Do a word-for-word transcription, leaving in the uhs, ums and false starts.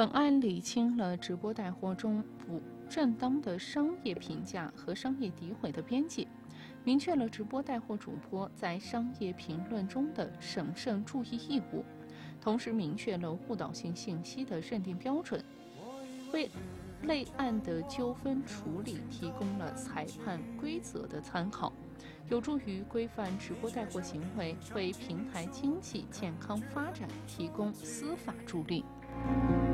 本案理清了直播带货中不正当的商业评价和商业诋毁的边界，明确了直播带货主播在商业评论中的审慎注意义务，同时明确了误导性信息的认定标准，为类案的纠纷处理提供了裁判规则的参考，有助于规范直播带货行为，为平台经济健康发展提供司法助力。